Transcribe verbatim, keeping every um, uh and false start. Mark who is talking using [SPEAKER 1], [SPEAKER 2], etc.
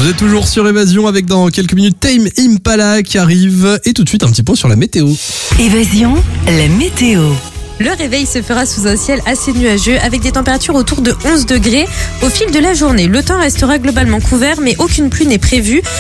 [SPEAKER 1] Vous êtes toujours sur Évasion avec dans quelques minutes Tame Impala qui arrive. Et tout de suite un petit point sur la météo.
[SPEAKER 2] Évasion, la météo.
[SPEAKER 3] Le réveil se fera sous un ciel assez nuageux avec des températures autour de onze degrés au fil de la journée. Le temps restera globalement couvert mais aucune pluie n'est prévue.